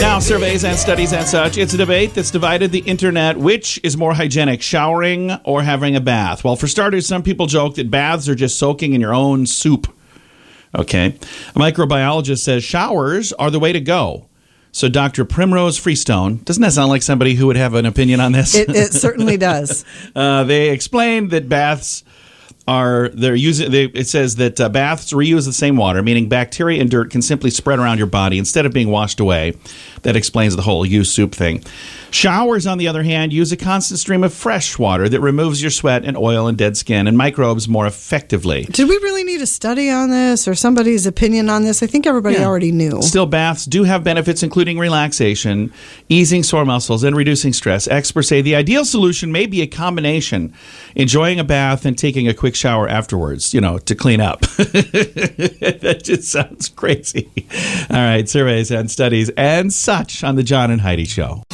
Now, surveys and studies and such. It's a debate that's divided the internet. Which is more hygienic, showering or having a bath? Well, for starters, some people joke that baths are just soaking in your own soup. Okay. A microbiologist says showers are the way to go. So Dr. Primrose Freestone, doesn't that sound like somebody who would have an opinion on this? It certainly does. They explained that baths it says that baths reuse the same water, meaning bacteria and dirt can simply spread around your body instead of being washed away. That explains the whole use soup thing. Showers, on the other hand, use a constant stream of fresh water that removes your sweat and oil and dead skin and microbes more effectively. Did we really need a study on this or somebody's opinion on this? I think everybody already knew. Still, baths do have benefits, including relaxation, easing sore muscles, and reducing stress. Experts say the ideal solution may be a combination, enjoying a bath and taking a quick shower afterwards, to clean up. That just sounds crazy. All right, surveys and studies and such on the John and Heidi Show.